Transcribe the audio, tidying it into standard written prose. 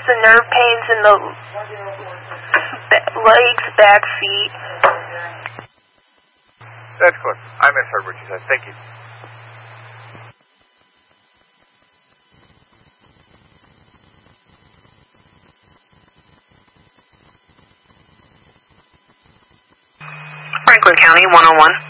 the nerve pains in the legs, back, feet. That's good. I misheard what you said. Thank you. Franklin County, 101.